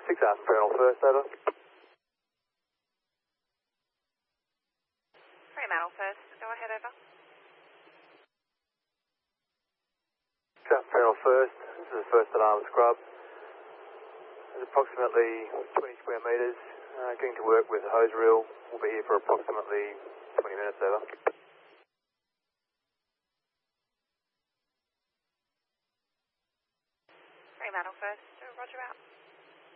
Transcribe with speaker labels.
Speaker 1: 6 Aspen Panel first, over.
Speaker 2: Fremantle first, go ahead, over.
Speaker 1: 6 Aspen Panel first, this is the first alarm scrub. There's approximately 20 square metres. Getting to work with the hose reel. We'll be here for approximately 20 minutes, over.
Speaker 2: Fremantle first, roger out.